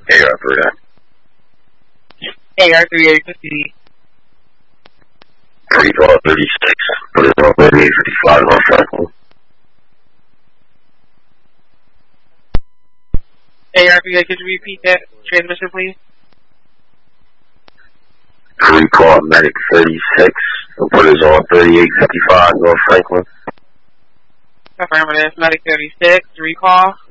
AR for that. AR 3850. Recall 36. Put it on 3855 on Franklin. AR 38, could you repeat that transmission, please? Recall Medic 36. Put it on 3855 on Franklin. Affirmative. Medic 36. Recall.